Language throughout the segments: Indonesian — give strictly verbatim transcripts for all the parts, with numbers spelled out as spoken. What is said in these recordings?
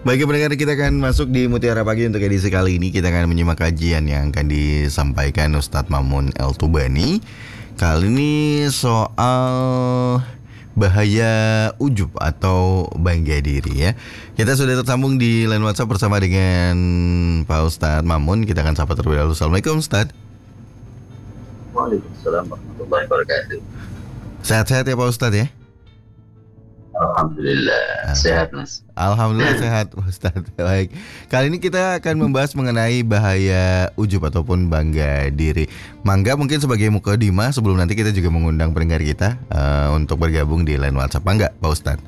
Bagi pendengar, kita akan masuk di Mutiara Pagi. Untuk edisi kali ini kita akan menyimak kajian yang akan disampaikan Ustadz Mamun El Tubani. Kali ini soal bahaya ujub atau bangga diri ya. Kita sudah tersambung di line WhatsApp bersama dengan Pak Ustadz Mamun. Kita akan sapa terlebih dahulu. Assalamualaikum Ustadz. Waalaikumsalam warahmatullahi wabarakatuh. Sehat-sehat ya Pak Ustadz ya? Alhamdulillah sehat Mas. Alhamdulillah sehat Ustadz. Baik. Kali ini kita akan membahas mengenai bahaya ujub ataupun bangga diri. Mangga mungkin sebagai mukadimah sebelum nanti kita juga mengundang pendengar kita uh, untuk bergabung di line WhatsApp. Mangga Pak Ustadz.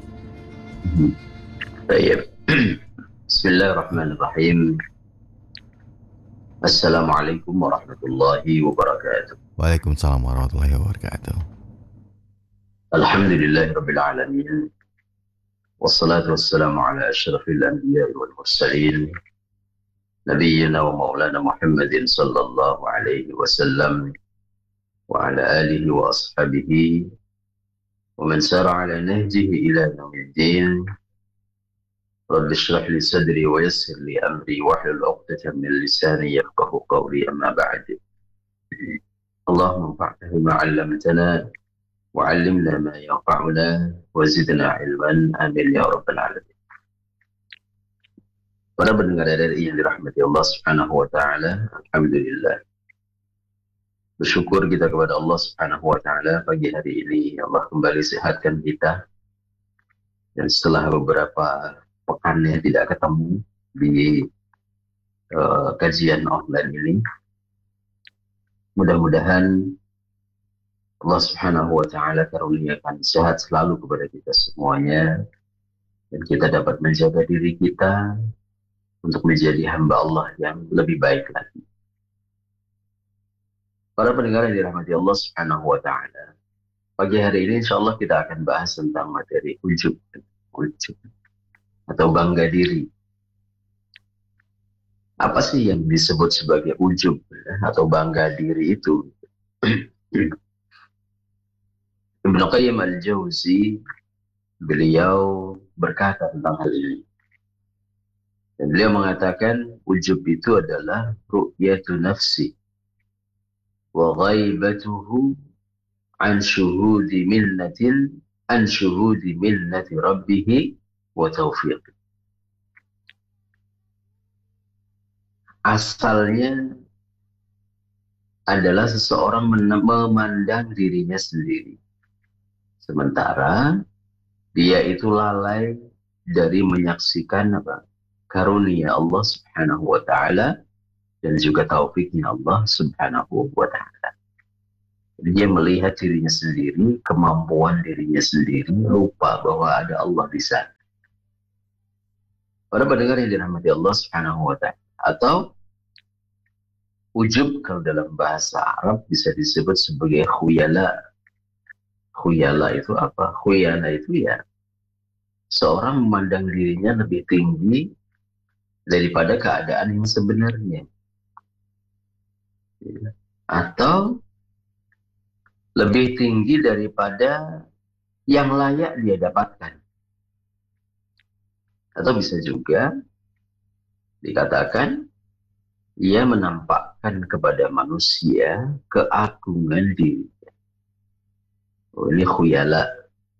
Baik. Bismillahirrahmanirrahim. Assalamualaikum warahmatullahi wabarakatuh. Waalaikumsalam warahmatullahi wabarakatuh. Alhamdulillahirabbil alamin. Wassalatu wassalamu ala asyrafil anbiya'i wal mursalin. Nabiyyina wa maulana Muhammadin sallallahu alaihi wasallam wa ala alihi wa ashabihi wa man sara ala nahjihi ila yaumiddin. Rabbi shrah li sadri wa yassir li amri wahlul 'uqdatam min lisani yafqahu qawli, amma ba'd. Allahumma anfa'na bima 'allamtana wa'allimna ma yanfa'una wa zidna ilman, amin ya rabbal alamin. Para pendengar R R I yang dirahmati Allah Subhanahu wa taala, alhamdulillah. Bersyukur kita kepada Allah Subhanahu wa taala, pagi hari ini Allah kembali sehatkan kita. Dan setelah beberapa pekan yang tidak ketemu di uh, kajian online ini, mudah-mudahan Allah Subhanahu wa taala karuniakan sehat selalu kepada kita semuanya, dan kita dapat menjaga diri kita untuk menjadi hamba Allah yang lebih baik lagi. Para pendengar yang dirahmati Allah Subhanahu wa taala, pagi hari ini insyaallah kita akan bahas tentang materi ujub, ujub atau bangga diri. Apa sih yang disebut sebagai ujub atau bangga diri itu? Ibnu Qayyim al-Jauzi, beliau berkata tentang hal ini. Dan beliau mengatakan ujub itu adalah ru'yatu nafsi wa ghaibatuhu an syuhudi minnatin an syuhudi minnati rabbih wa taufiq. Asalnya adalah seseorang memandang dirinya sendiri, sementara dia itu lalai dari menyaksikan apa? Karunia Allah Subhanahu wa taala dan juga taufiknya Allah Subhanahu wa taala. Dia melihat dirinya sendiri, kemampuan dirinya sendiri, lupa bahwa ada Allah di sana. Para pendengar yang dirahmati Allah Subhanahu wa taala, atau ujub kalau dalam bahasa Arab bisa disebut sebagai khuyala. Khuyala itu apa? Khuyala itu ya seorang memandang dirinya lebih tinggi daripada keadaan yang sebenarnya, atau lebih tinggi daripada yang layak dia dapatkan. Atau bisa juga dikatakan ia menampakkan kepada manusia keagungan dirinya. Oh, ini khuyala.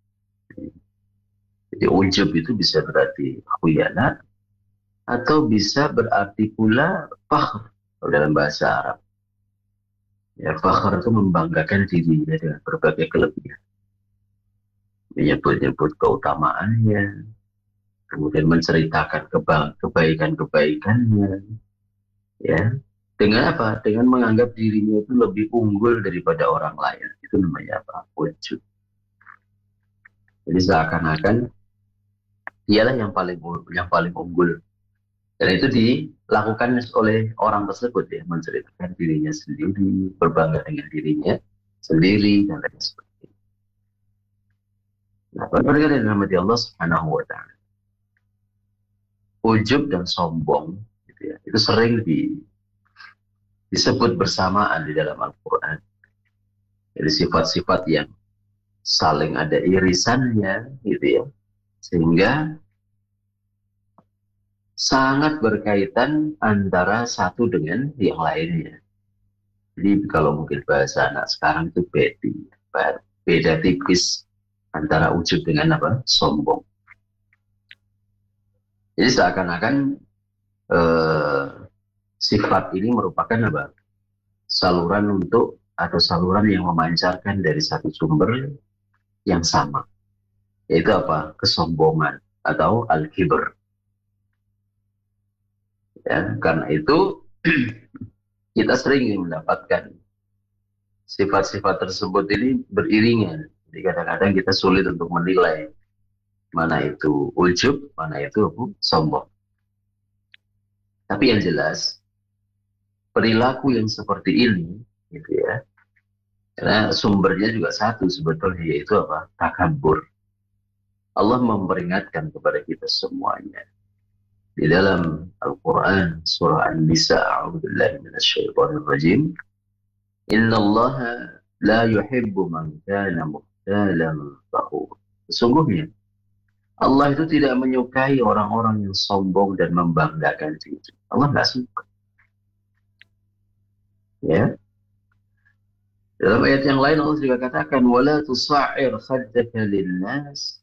Jadi ujub itu bisa berarti khuyala, atau bisa berarti pula fakhr dalam bahasa Arab. Ya, fakhr itu membanggakan dirinya dengan berbagai kelebihan, menyebut-nyebut keutamaannya, kemudian menceritakan keba- kebaikan-kebaikannya, ya, dengan apa? Dengan menganggap dirinya itu lebih unggul daripada orang lain. Itu namanya apa? Ujub. Jadi seakan-akan dialah yang paling yang paling unggul. Dan itu dilakukan oleh orang tersebut, ya, menceritakan dirinya sendiri, berbangga dengan dirinya sendiri, dan lain sebagainya. Nah, pada yang dirahmati Allah Subhanahu wa taala, ujub dan sombong gitu ya, itu sering di, disebut bersamaan di dalam Al-Quran. Jadi sifat-sifat yang saling ada irisannya gitu ya, sehingga sangat berkaitan antara satu dengan yang lainnya. Jadi kalau mungkin bahasa anak sekarang itu beda, beda tipis antara ujub dengan apa? Sombong. Jadi seakan-akan eh, sifat ini merupakan apa? Saluran untuk atau saluran yang memancarkan dari satu sumber yang sama, yaitu apa? Kesombongan atau al-kibr. Ya, karena itu kita sering mendapatkan sifat-sifat tersebut ini beriringan. Jadi kadang-kadang kita sulit untuk menilai mana itu ujub, mana itu apa? Sombong. Tapi yang jelas perilaku yang seperti ini, gitu ya, karena sumbernya juga satu sebetulnya, yaitu apa? Takabur. Allah memperingatkan kepada kita semuanya di dalam Al-Quran surah An-Nisa, a'udzubillahi minasyaitonir rajim, innallaha la yuhibbu man kana mukhtalan fakhur. Sesungguhnya Allah itu tidak menyukai orang-orang yang sombong dan membanggakan diri. Allah nggak suka. Ya. Dalam ayat yang lain Allah juga katakan, wala tusa'ir khaddaka linnas.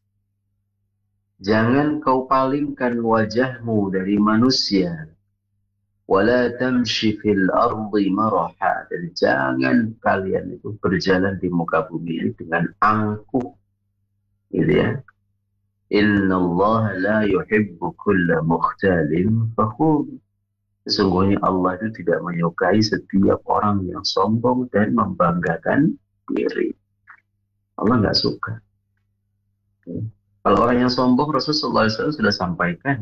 Jangan kau palingkan wajahmu dari manusia. Wala tamshi fil ardi maraha. Dan jangan kalian itu berjalan di muka bumi ini dengan angkuh. Gitu ya. Inna Allah la yuhibbu kulla mukhtalin fakhur. Sesungguhnya Allah itu tidak menyukai setiap orang yang sombong dan membanggakan diri. Allah nggak suka. Ya. Kalau orang yang sombong, Rasulullah shallallahu alaihi wasallam sudah sampaikan,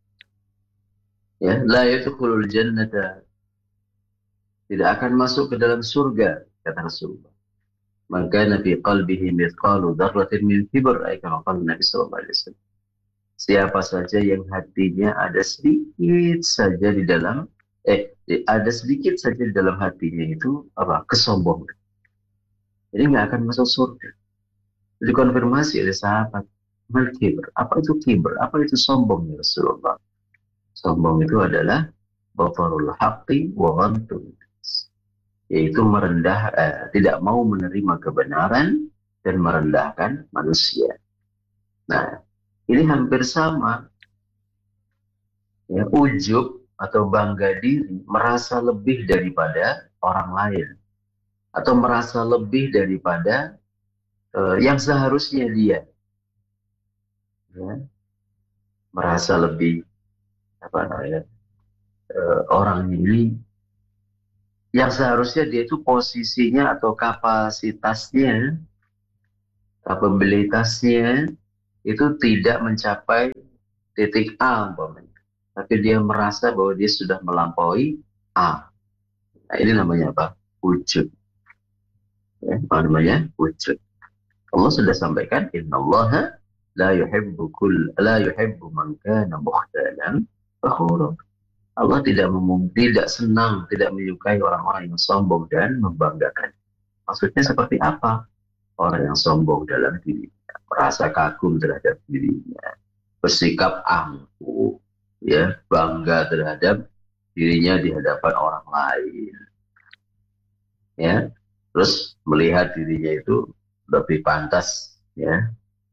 ya, la yadkhulul jannata, tidak akan masuk ke dalam surga, kata Rasulullah. Maka nabi qalbihi mithqalu dzarratin min kibr, ay kama qala Nabi sallallahu alaihi wasallam. Siapa saja yang hatinya ada sedikit saja di dalam eh ada sedikit saja di dalam hatinya itu apa? Kesombongan. Jadi nggak akan masuk surga. Dikonfirmasi oleh sahabat, mal kibr. Apa itu kibr? Apa itu sombong ya Rasulullah? Sombong itu adalah batarul haqqi wa ghamtun nas. Yaitu merendah, eh, tidak mau menerima kebenaran dan merendahkan manusia. Nah, ini hampir sama. Ya, ujub atau bangga diri, merasa lebih daripada orang lain, atau merasa lebih daripada uh, yang seharusnya dia, ya, merasa lebih apa namanya uh, orang ini yang seharusnya dia itu posisinya atau kapasitasnya, kapabilitasnya itu tidak mencapai titik A, umpamanya, tapi dia merasa bahwa dia sudah melampaui A. Nah, ini namanya apa? Ujub. Ya, apa namanya? Ujub. Allah sudah sampaikan, innallaha la yuhibbu kull la yuhibbu man kana mukhtalan fakhura. Allah tidak memung, tidak senang, tidak menyukai orang-orang yang sombong dan membanggakan. Maksudnya seperti apa? Orang yang sombong dalam dirinya, merasa kagum terhadap dirinya, bersikap angkuh, ya, bangga terhadap dirinya di hadapan orang lain, ya, terus melihat dirinya itu lebih pantas, ya,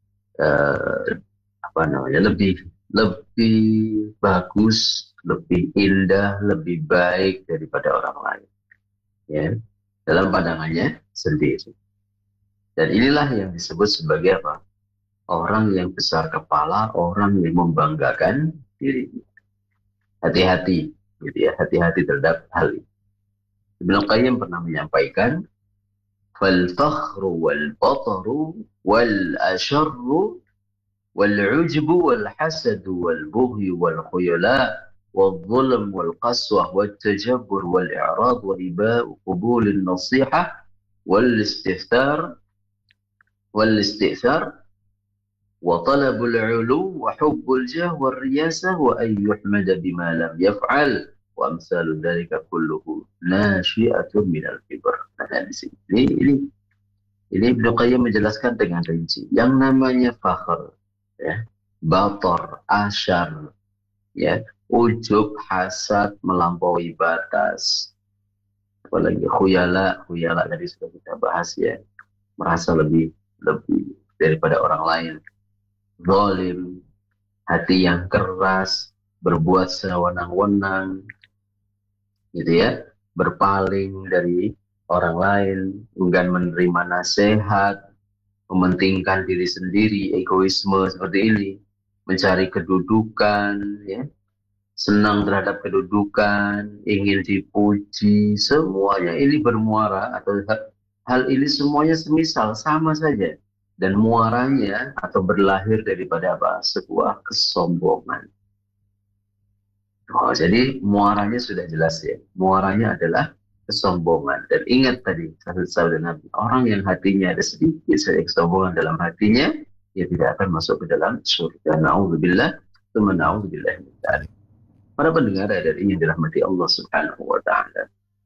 eh, apa namanya, lebih lebih bagus, lebih indah, lebih baik daripada orang lain, ya, dalam pandangannya sendiri. Dan inilah yang disebut sebagai apa? Orang yang besar kepala, orang yang membanggakan dirinya. Hati-hati, gitu ya, hati-hati terhadap hal ini. Ibnu Qayyim pernah menyampaikan, fal fakhru wal bataru wal asharru wal ujbu wal hasadu wal bughyu wal khuyala wal zulm wal qaswah wal tajabbur wal i'rad wa iba'u qubul an nasihah wal istithar wal istithar وطلب العلو وحب الجاه والرياسة وأن يحمد بما لم يفعل وأمثال ذلك كله ناشئة من الكبر. Nah, di sini ini ini ini Ibnu Qayyim menjelaskan dengan rinci. Yang namanya fakhr, ya, bator, asyar, ya, ujub, hasad, melampaui batas. Apalagi khuyala, khuyala tadi sudah kita bahas ya, merasa lebih lebih daripada orang lain. Zalim, hati yang keras, berbuat sewenang-wenang, gitu ya, berpaling dari orang lain, enggan menerima nasihat, mementingkan diri sendiri, egoisme seperti ini, mencari kedudukan, ya, senang terhadap kedudukan, ingin dipuji, semuanya ini bermuara atau hal, hal ini semuanya semisal sama saja dan muaranya atau berlahir daripada apa? Sebuah kesombongan. Oh, jadi muaranya sudah jelas ya. Muaranya adalah kesombongan. Dan ingat tadi, satu sabda Nabi, orang yang hatinya ada sedikit saja kesombongan dalam hatinya, dia tidak akan masuk ke dalam surga. Na'udzubillah, tsumma na'udzubillah min dzalik. Para pendengar dari ini dirahmati Allah Subhanahu wa taala.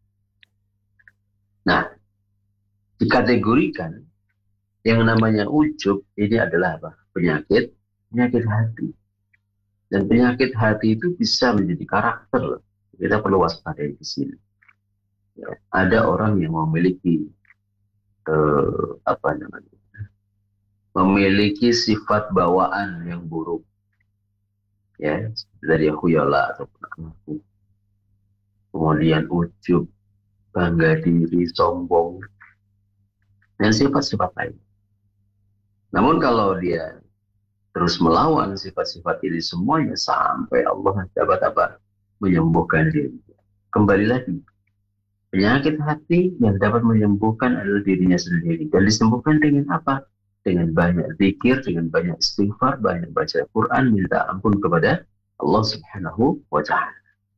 Nah, dikategorikan yang namanya ujub ini adalah apa? Penyakit, penyakit hati. Dan penyakit hati itu bisa menjadi karakter. Kita perlu waspadai di sini. Ya, ada orang yang memiliki eh, apa namanya? Memiliki sifat bawaan yang buruk. Ya, dari khuyala ataupun aku. Kemudian ujub, bangga diri, sombong, dan sifat-sifat lain. Namun kalau dia terus melawan sifat-sifat ini semuanya sampai Allah dapat apa? Menyembuhkan diri. Kembali lagi, penyakit hati yang dapat menyembuhkan adalah dirinya sendiri. Dan disembuhkan dengan apa? Dengan banyak zikir, dengan banyak istighfar, banyak baca Quran, minta ampun kepada Allah Subhanahu wa Ta'ala.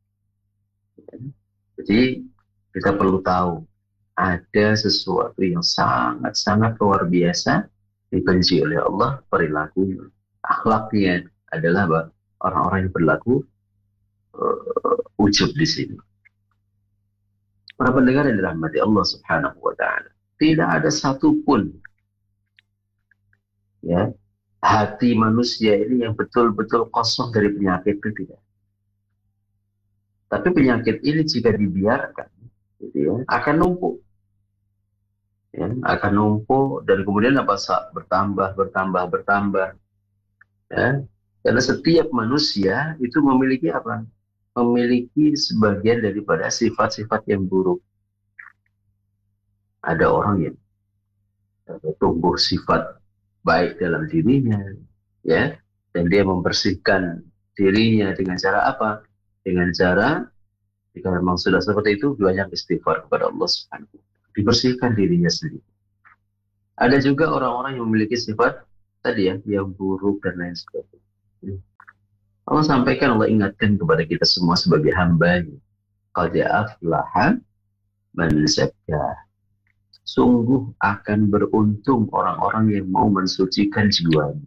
Jadi kita perlu tahu ada sesuatu yang sangat-sangat luar biasa dibenci oleh Allah, perilakunya, akhlaknya adalah orang-orang yang berlaku uh, ujub di sini. Para pendengar yang dirahmati Allah Subhanahu wa Ta'ala, tidak ada satupun ya hati manusia ini yang betul-betul kosong dari penyakit itu, tidak. Tapi penyakit ini jika dibiarkan, gitu ya, akan numpuk. Ya, akan numpuk dan kemudian apa bertambah bertambah bertambah ya, karena setiap manusia itu memiliki apa memiliki sebagian daripada sifat-sifat yang buruk. Ada orang yang tumbuh sifat baik dalam dirinya ya, dan dia membersihkan dirinya dengan cara apa? Dengan cara jika memang sudah seperti itu banyak istighfar kepada Allah Subhanahu wa Ta'ala, dibersihkan dirinya sendiri. Ada juga orang-orang yang memiliki sifat tadi ya, yang buruk dan lain sebagainya. Allah sampaikan, Allah ingatkan kepada kita semua sebagai hamba-Nya. Qad aflaha man zakkaha. Sungguh akan beruntung orang-orang yang mau mensucikan jiwanya.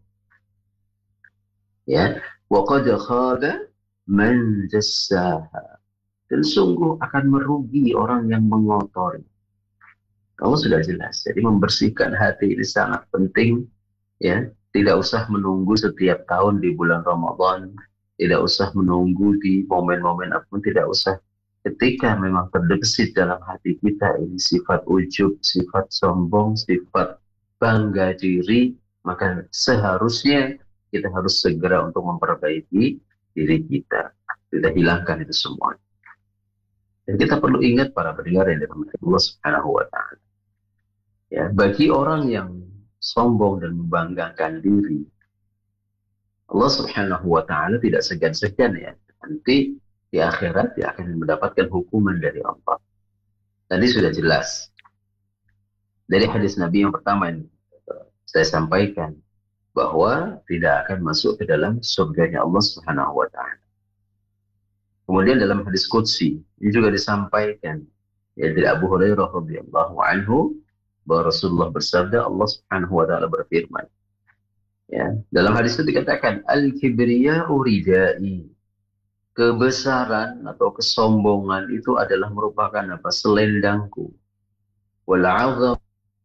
Ya, wa qad khaba man dassaha. Dan sungguh akan merugi orang yang mengotori. Allah sudah jelas. Jadi membersihkan hati ini sangat penting, ya. Tidak usah menunggu setiap tahun di bulan Ramadan, tidak usah menunggu di momen-momen apapun, tidak usah. Ketika memang terbesit dalam hati kita ini sifat ujub, sifat sombong, sifat bangga diri, maka seharusnya kita harus segera untuk memperbaiki diri kita. Kita hilangkan itu semua. Dan kita perlu ingat para pendengar yang dirahmati Allah Subhanahu wa Ta'ala. Ya, bagi orang yang sombong dan membanggakan diri, Allah Subhanahu wa Ta'ala tidak segan-segan ya. Nanti di akhirat dia akan mendapatkan hukuman dari Allah. Tadi sudah jelas dari hadis Nabi yang pertama yang saya sampaikan bahwa tidak akan masuk ke dalam surganya Allah Subhanahu wa Ta'ala. Kemudian dalam hadis qudsi ini juga disampaikan ya dari Abu Hurairah radhiyallahu anhu bahwa Rasulullah bersabda, Allah Subhanahu wa Ta'ala berfirman, ya, dalam hadis itu dikatakan al-kibriya'u ridai, kebesaran atau kesombongan itu adalah merupakan apa? Selendangku. Wal 'azam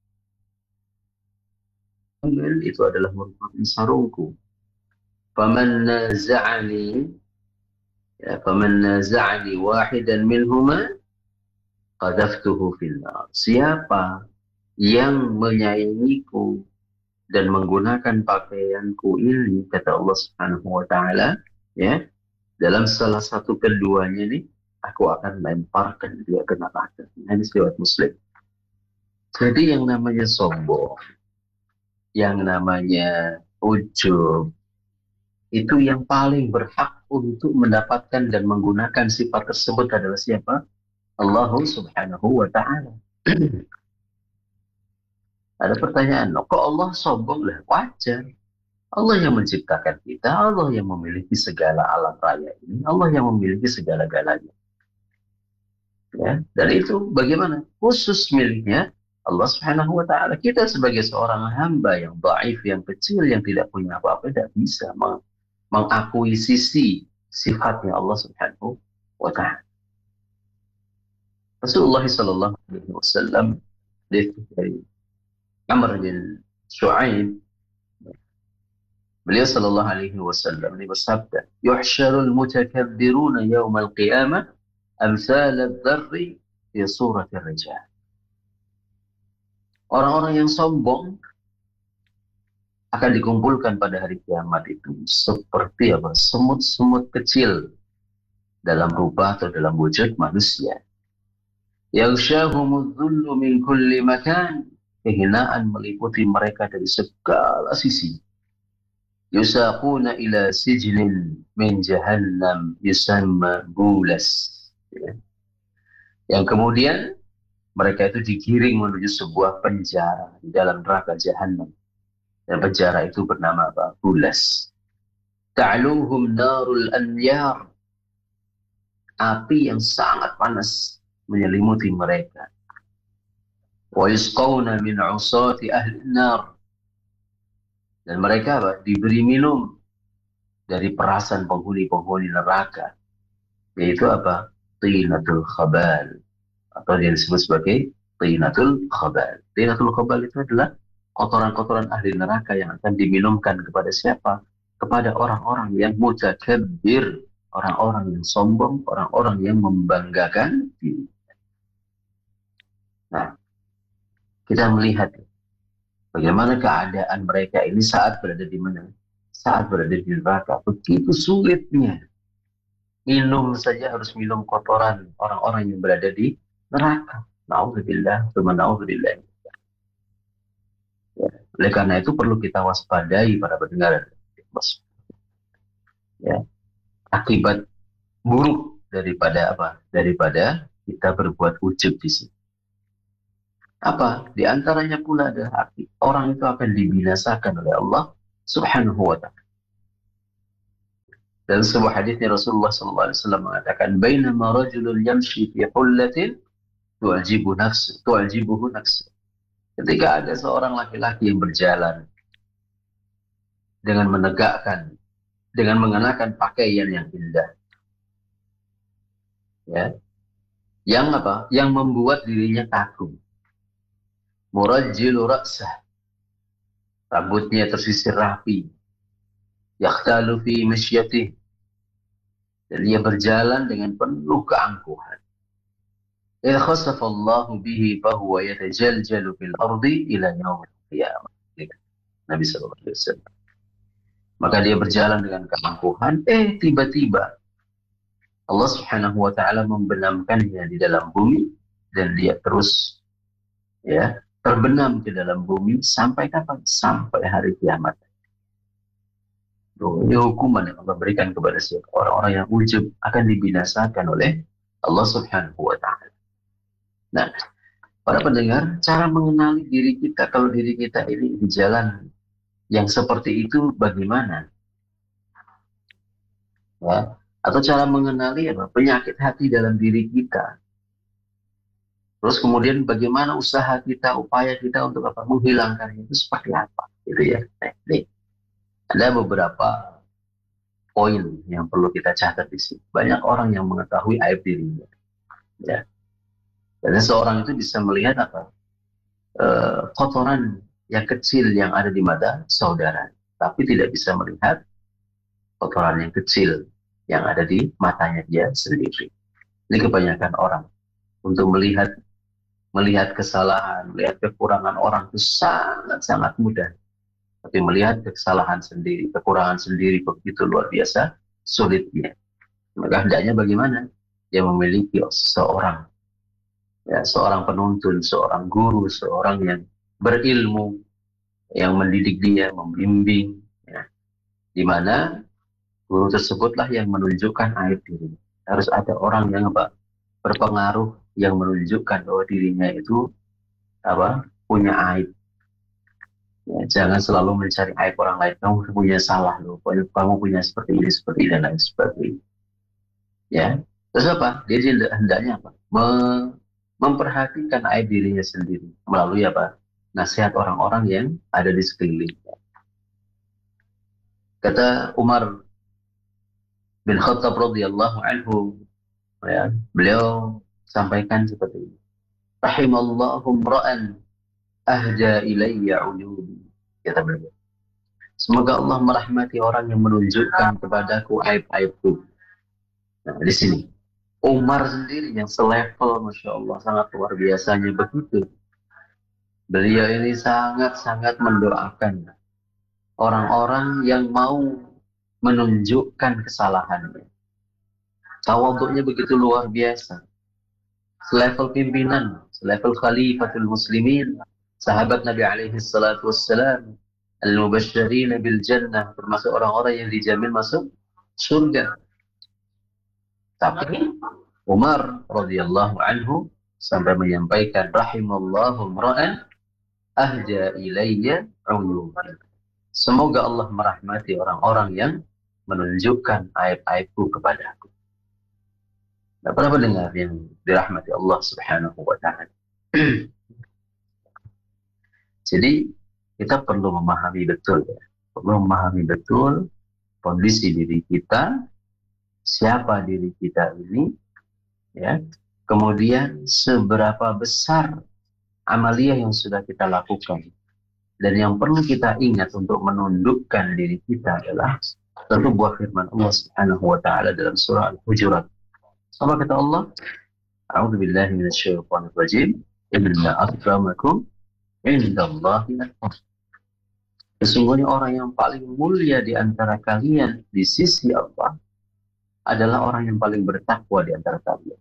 itu adalah merupakan sarungku. Faman naza'ani, Ya, faman naza'ani wahidan minhuma qadhaftuhu fil nar. Siapa yang menyayangiku dan menggunakan pakaianku ini, kata Allah Subhanahu wa taala, ya, dalam salah satu keduanya nih, aku akan lemparkan dia ke neraka. Hadis riwayat Muslim. Jadi yang namanya sombong, yang namanya ujub, itu yang paling berhak untuk mendapatkan dan menggunakan sifat tersebut adalah siapa? Allah Subhanahu wa taala. Ada pertanyaan, kok Allah sombong? Lah, wajar. Allah yang menciptakan kita, Allah yang memiliki segala alam raya ini, Allah yang memiliki segala-galanya. Ya, dan itu bagaimana? Khusus miliknya Allah Subhanahu wa taala. Kita sebagai seorang hamba yang dhaif, yang kecil, yang tidak punya apa-apa, tidak bisa meng mengakuisisi sifatnya Allah Subhanahu wa taala. Rasulullah sallallahu alaihi wasallam dari Amr bin Shu'aib, beliau sallallahu alaihi wasallam ini bersabda, "Yuhsyarul mutakabbiruna yaumal qiyamah amsal adh-dharri fi surati rijal." Orang-orang yang sombong akan dikumpulkan pada hari kiamat itu seperti apa? Semut-semut kecil dalam rupa atau dalam wujud manusia. Yaghsyahumudz dhullu min kulli makan. Kehinaan meliputi mereka dari segala sisi. Yusaquna ila sijnin min jahannam yusamma bulas. Ya. Yang kemudian mereka itu digiring menuju sebuah penjara di dalam neraka Jahannam. Dan penjara itu bernama apa? Bulas. Ta'luhum narul anyar. Api yang sangat panas menyelimuti mereka. Wa yusqawna min usati ahli nar. Dan mereka apa? Diberi minum dari perasan penghuni-penghuni neraka. Yaitu apa? Tinatul khabal. Atau yang disebut sebagai tinatul khabal. Tinatul khabal itu adalah kotoran-kotoran ahli neraka yang akan diminumkan kepada siapa? Kepada orang-orang yang mutakabbir, orang-orang yang sombong, orang-orang yang membanggakan diri. Nah, kita melihat bagaimana keadaan mereka ini saat berada di mana? Saat berada di neraka. Begitu sulitnya. Minum saja harus minum kotoran orang-orang yang berada di neraka. Na'udzubillah, tsumma na'udzubillah. Ya. Oleh karena itu perlu kita waspadai para pendengar. Ya. Akibat buruk daripada apa? Daripada kita berbuat ujub di sini. Apa? Di antaranya pula adalah orang itu akan dibinasakan oleh Allah Subhanahu wa ta'ala. Dan sebuah hadisnya Rasulullah sallallahu alaihi wasallam mengatakan, "Bainama rajulun yamshi fi hullatin tu'jibu nafsu, tu'jibuhu nafsu." Ketika ada seorang laki-laki yang berjalan dengan menegakkan, dengan mengenakan pakaian yang indah, ya, yang apa? Yang membuat dirinya kagum. Murajjilu ra'sah, rambutnya tersisir rapi, yakhtalu fi masyatih, dan dia berjalan dengan penuh keangkuhan. Idza khasafa Allahu bihi fa huwa yatajaljalu fil ardi ila yaumil qiyamah. Nabi sallallahu alaihi wasallam. Maka dia berjalan dengan keangkuhan, eh tiba-tiba Allah Subhanahu wa taala membenamkannya di dalam bumi dan dia terus ya terbenam ke dalam bumi sampai kapan? Sampai hari kiamat. Ini hukuman yang Allah berikan kepada siapa? Orang-orang yang ujub akan dibinasakan oleh Allah Subhanahu wa ta'ala. Nah, para pendengar, cara mengenali diri kita, kalau diri kita ini di jalan yang seperti itu bagaimana? Ya, atau cara mengenali apa? Penyakit hati dalam diri kita. Terus kemudian bagaimana usaha kita, upaya kita untuk apa? Menghilangkannya itu seperti apa? Gitu ya. Nah, ini ada beberapa poin yang perlu kita catat di sini. Banyak orang yang mengetahui aib dirinya. Ya. Dan seorang itu bisa melihat apa? E, kotoran yang kecil yang ada di mata saudara, tapi tidak bisa melihat kotoran yang kecil yang ada di matanya dia sendiri. Ini kebanyakan orang untuk melihat melihat kesalahan, melihat kekurangan orang itu sangat-sangat mudah. Tapi melihat kesalahan sendiri, kekurangan sendiri begitu luar biasa sulitnya. Maka hendaknya bagaimana? Dia memiliki seorang, ya, seorang penuntun, seorang guru, seorang yang berilmu, yang mendidik dia, membimbing, ya. Di mana guru tersebutlah yang menunjukkan aib dirinya. Harus ada orang yang apa? Berpengaruh yang menunjukkan bahwa dirinya itu apa? Punya aib. Ya, jangan selalu mencari aib orang lain. Kamu punya salah loh, kamu punya seperti ini, seperti ini, dan lain sebagainya. Ya, terus apa? Dia hendaknya apa? Me- memperhatikan aib dirinya sendiri melalui apa? Nasihat orang-orang yang ada di sekeliling. Kata Umar bin Khattab radhiyallahu anhu, ya, beliau sampaikan seperti ini. Rahimallahu ra'an ahja ilayya uyubi. Kata beliau. Semoga Allah merahmati orang yang menunjukkan kepadaku aib-aibku. Nah, di sini Umar sendiri yang selevel, Masya Allah, sangat luar biasanya begitu. Beliau ini sangat-sangat mendoakan orang-orang yang mau menunjukkan kesalahannya. Tawaduknya begitu luar biasa. Selevel pimpinan, selevel khalifatul muslimin, sahabat Nabi alaihi salatu wassalam, al-mubasysyirin bil jannah, termasuk orang-orang yang dijamin masuk surga. Tapi Umar radhiyallahu anhu sampai menyampaikan rahimallahu ra'an ahja ilayya uyuban. Semoga Allah merahmati orang-orang yang menunjukkan aib-aibku kepadaku. Nah, pernah mendengar yang dirahmati Allah Subhanahu wa ta'ala. Jadi kita perlu memahami betul, ya. Perlu memahami betul kondisi diri kita, siapa diri kita ini, ya. Kemudian seberapa besar amaliyah yang sudah kita lakukan. Dan yang perlu kita ingat untuk menundukkan diri kita adalah tentu buah firman Allah Subhanahu wa ta'ala dalam surah Al-Hujurat. Sama kata Allah, A'udzu billahi minasyaitonir rajim. Inna akramakum indallahi atqakum. Sesungguhnya orang yang paling mulia di antara kalian di sisi Allah adalah orang yang paling bertakwa di antara kalian.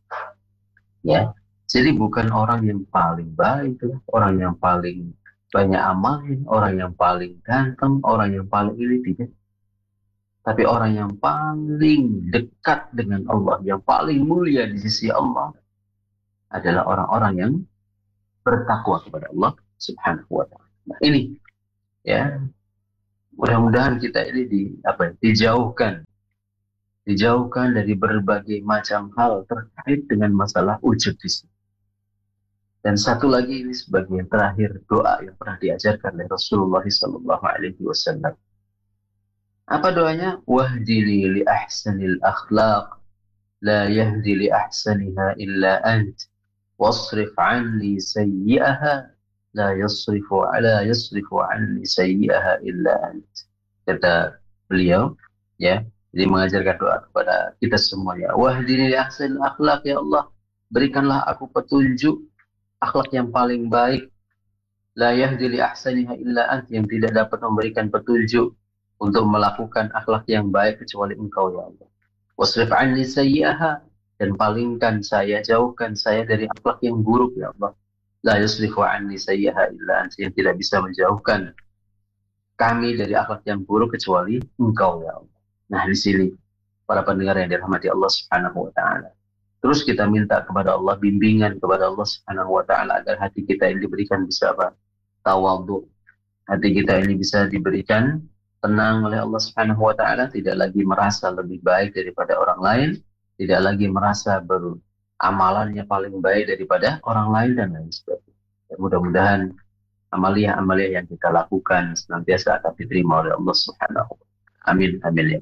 Ya, jadi bukan orang yang paling baik, orang yang paling banyak amalin, orang yang paling ganteng, orang yang paling ini tidak. Tapi orang yang paling dekat dengan Allah, yang paling mulia di sisi Allah adalah orang-orang yang bertakwa kepada Allah Subhanahu wa ta'ala. Nah, ini ya, mudah-mudahan kita ini di apa dijauhkan dijauhkan dari berbagai macam hal terkait dengan masalah ujub di sini. Dan satu lagi ini sebagai yang terakhir, doa yang pernah diajarkan oleh Rasulullah sallallahu alaihi wasallam. Apa doanya? Wahdini li ahsanil akhlaq la yahdi li ahsaniha illa ant wasrif anni sayyi'aha la yasrifu ala yasrifu anni sayyi'aha illa ant. Kata beliau, ya, jadi mengajarkan doa kepada kita semuanya. Wahdini li ahsanil akhlaq, ya Allah, berikanlah aku petunjuk akhlak yang paling baik. La yahdi li ahsaniha illa ant, yang tidak dapat memberikan petunjuk untuk melakukan akhlak yang baik kecuali Engkau, ya Allah. Wasrif anni sayyi'aha, dan palingkan saya, jauhkan saya dari akhlak yang buruk, ya Allah. La yusrifu anni sayyi'aha illa ant, yang tidak bisa menjauhkan kami dari akhlak yang buruk kecuali Engkau, ya Allah. Nah, di sini para pendengar yang dirahmati Allah Subhanahu wa ta'ala, terus kita minta kepada Allah bimbingan kepada Allah Subhanahu wa ta'ala agar hati kita ini diberikan bisa apa? Tawadhu. Hati kita ini bisa diberikan tenang oleh Allah Subhanahu wa ta'ala, tidak lagi merasa lebih baik daripada orang lain, tidak lagi merasa beramalannya paling baik daripada orang lain, dan lain sebagainya. Dan mudah-mudahan amaliyah-amaliyah yang kita lakukan senantiasa akan diterima oleh Allah Subhanahu wa ta'ala. Amin, amin ya.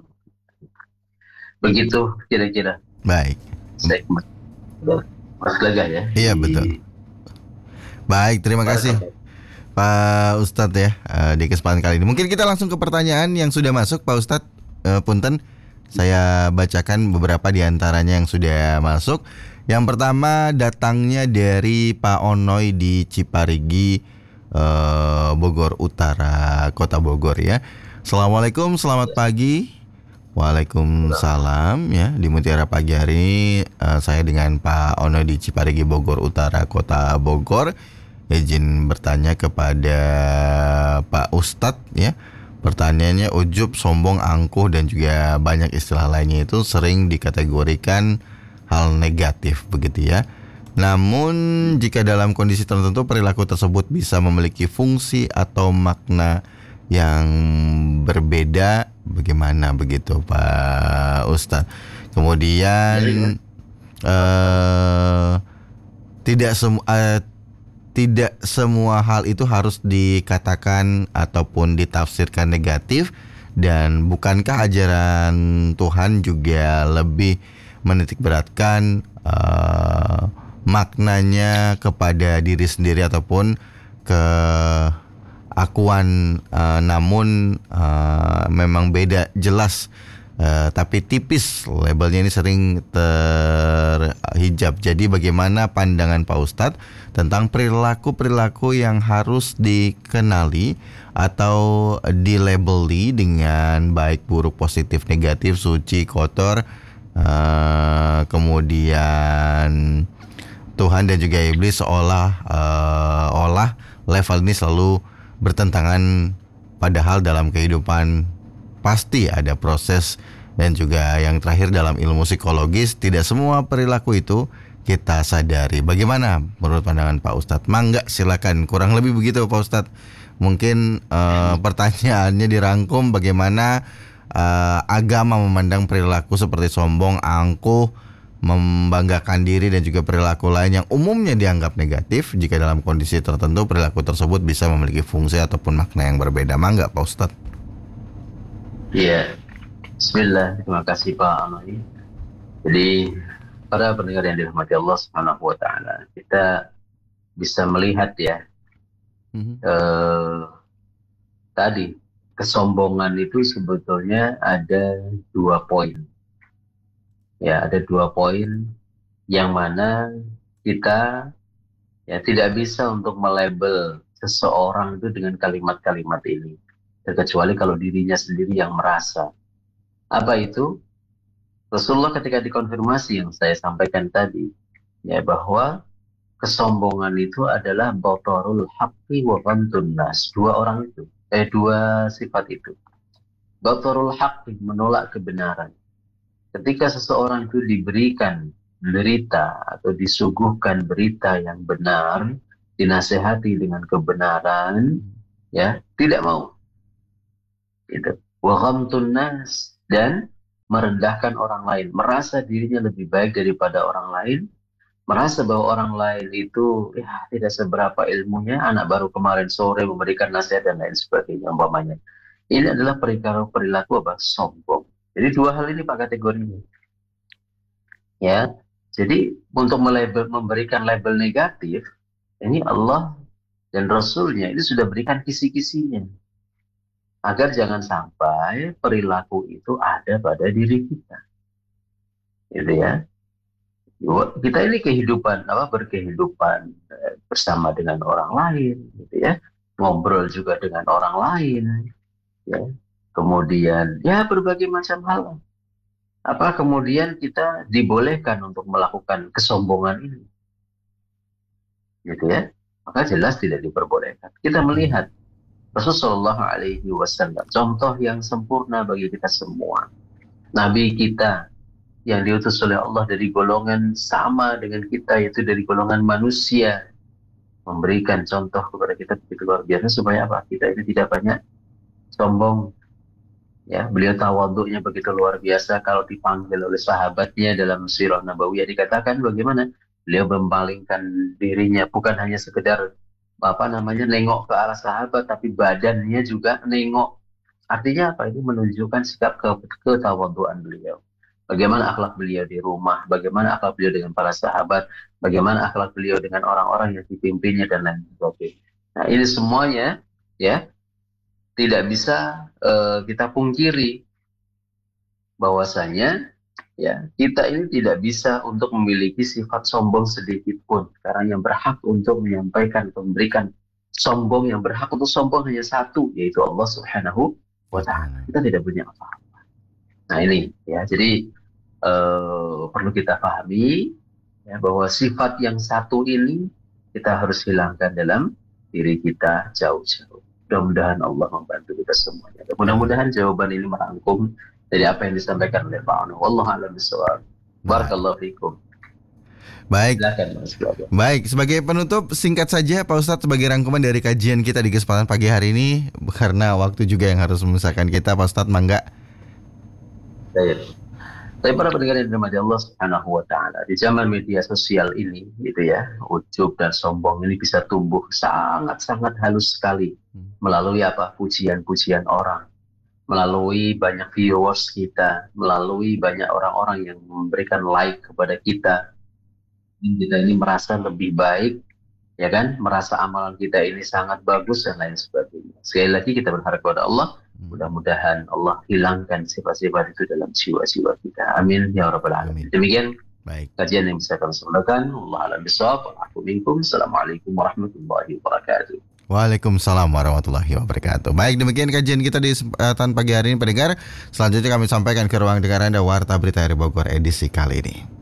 Begitu kira-kira. Baik. Segmen Mas Gagah ya. Iya, betul. Baik, terima kasih Pak Ustadz ya, uh, di kesempatan kali ini. Mungkin kita langsung ke pertanyaan yang sudah masuk, Pak Ustadz. uh, Punten, Saya bacakan beberapa di antaranya yang sudah masuk. Yang pertama datangnya dari Pak Onoy di Ciparigi, eh, Bogor Utara, Kota Bogor ya. Assalamualaikum, selamat pagi. Waalaikumsalam ya. Di Mutiara Pagi hari ini eh, saya dengan Pak Ono di Ciparigi Bogor Utara Kota Bogor. Izin bertanya kepada Pak Ustadz ya. Pertanyaannya, ujub, sombong, angkuh dan juga banyak istilah lainnya itu sering dikategorikan hal negatif begitu ya. Namun jika dalam kondisi tertentu perilaku tersebut bisa memiliki fungsi atau makna yang berbeda, bagaimana begitu Pak Ustadz? Kemudian eh, tidak semua eh, tidak semua hal itu harus dikatakan ataupun ditafsirkan negatif, dan bukankah ajaran Tuhan juga lebih menitikberatkan uh, maknanya kepada diri sendiri ataupun keakuan, uh, namun uh, memang beda jelas. Uh, tapi tipis, labelnya ini sering terhijab. Jadi bagaimana pandangan Pak Ustadz tentang perilaku-perilaku yang harus dikenali atau dilabeli dengan baik, buruk, positif, negatif, suci, kotor, uh, kemudian Tuhan dan juga iblis, seolah uh, olah level ini selalu bertentangan, padahal dalam kehidupan pasti ada proses. Dan juga yang terakhir, dalam ilmu psikologis tidak semua perilaku itu kita sadari. Bagaimana menurut pandangan Pak Ustadz? Mangga silakan, kurang lebih begitu Pak Ustadz. Mungkin uh, pertanyaannya dirangkum bagaimana uh, agama memandang perilaku seperti sombong, angkuh, membanggakan diri dan juga perilaku lain yang umumnya dianggap negatif. Jika dalam kondisi tertentu perilaku tersebut bisa memiliki fungsi ataupun makna yang berbeda. Mangga Pak Ustadz. Iya, Bismillah, terima kasih Pak Anoy. Jadi para pendengar yang dirahmati Allah Subhanahu wa taala, kita bisa melihat ya, Mm-hmm. eh, tadi kesombongan itu sebetulnya ada dua poin. Ya, ada dua poin yang mana kita ya tidak bisa untuk melabel seseorang itu dengan kalimat-kalimat ini, terkecuali kalau dirinya sendiri yang merasa. Apa itu? Rasulullah ketika dikonfirmasi yang saya sampaikan tadi, ya, bahwa kesombongan itu adalah batarul haqqi wa ghamtun nas. Dua orang itu, eh dua sifat itu. Batarul haqqi, menolak kebenaran. Ketika seseorang itu diberikan berita atau disuguhkan berita yang benar, dinasehati dengan kebenaran, ya, tidak mau. Itu. Wa ghamtun nas, dan merendahkan orang lain, merasa dirinya lebih baik daripada orang lain, merasa bahwa orang lain itu ya tidak seberapa ilmunya, anak baru kemarin sore memberikan nasihat dan lain sebagainya umpamanya. Ini adalah perilaku perilaku apa? Sombong. Jadi dua hal ini Pak kategorinya. Ya. Jadi untuk melabel, memberikan label negatif, ini Allah dan Rasulnya itu sudah berikan kisi-kisinya. Agar jangan sampai perilaku itu ada pada diri kita. Gitu ya. Kita ini kehidupan apa berkehidupan bersama dengan orang lain, gitu ya, ngobrol juga dengan orang lain, ya, kemudian ya berbagai macam hal. Apa kemudian kita dibolehkan untuk melakukan kesombongan ini, gitu ya? Maka jelas tidak diperbolehkan. Kita melihat Rasulullah Shallallahu Alaihi Wasallam, contoh yang sempurna bagi kita semua. Nabi kita yang diutus oleh Allah dari golongan sama dengan kita, yaitu dari golongan manusia, memberikan contoh kepada kita begitu luar biasa supaya apa? Kita ini tidak banyak sombong. Ya, beliau tawaduknya begitu luar biasa. Kalau dipanggil oleh sahabatnya dalam Sirah Nabawiyah dikatakan bagaimana? Beliau membalingkan dirinya, bukan hanya sekedar apa namanya nengok ke arah sahabat, tapi badannya juga nengok. Artinya apa? Ini menunjukkan sikap ke ketawaduan beliau. Bagaimana akhlak beliau di rumah, bagaimana akhlak beliau dengan para sahabat, bagaimana akhlak beliau dengan orang-orang yang dipimpinnya dan lain sebagainya. Nah, ini semuanya ya tidak bisa uh, kita pungkiri bahwasanya ya kita ini tidak bisa untuk memiliki sifat sombong sedikit pun, karena yang berhak untuk menyampaikan, memberikan sombong, yang berhak untuk sombong hanya satu, yaitu Allah Subhanahu wa Ta'ala. Kita tidak punya apa-apa. Nah ini ya, jadi eh, perlu kita pahami ya, bahwa sifat yang satu ini kita harus hilangkan dalam diri kita jauh-jauh. Mudah-mudahan Allah membantu kita semuanya. Mudah-mudahan jawaban ini merangkum dari apa yang disampaikan oleh Pak Ono. Wallahu a'lam bishawab. Barakallahu fikum. Baik. Silakan Mas Bro. Baik, sebagai penutup singkat saja Pak Ustadz sebagai rangkuman dari kajian kita di kesempatan pagi hari ini, karena waktu juga yang harus memisahkan kita, Pak Ustadz, mangga. Baik. Tapi para pendengar yang dirahmati Allah Subhanahu wa Ta'ala, di zaman media sosial ini gitu ya, ujub dan sombong ini bisa tumbuh sangat-sangat halus sekali melalui apa? Pujian-pujian orang, melalui banyak viewers kita, melalui banyak orang-orang yang memberikan like kepada kita. Kita ini merasa lebih baik, ya kan? Merasa amalan kita ini sangat bagus dan lain sebagainya. Sekali lagi kita berharap kepada Allah, mudah-mudahan Allah hilangkan sifat-sifat itu dalam jiwa-jiwa kita. Amin ya rabbal alamin. Demikian Baik. kajian yang bisa kami sampaikan. Allah a'lam bishawab. Aku minkum. Assalamualaikum warahmatullahi wabarakatuh. Waalaikumsalam warahmatullahi wabarakatuh. Baik, demikian kajian kita di kesempatan pagi hari ini pendengar. Selanjutnya kami sampaikan ke ruang dengar Anda Warta Berita dari Bogor edisi kali ini.